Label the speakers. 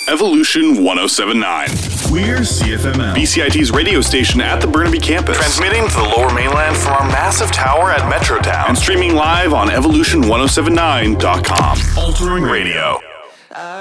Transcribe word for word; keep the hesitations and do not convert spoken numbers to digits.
Speaker 1: Evolution ten seventy-nine.
Speaker 2: We're C F M L,
Speaker 1: B C I T's radio station at the Burnaby campus.
Speaker 3: Transmitting to the Lower Mainland from our massive tower at Metrotown.
Speaker 1: And streaming live on evolution ten seventy-nine dot com.
Speaker 2: altering radio.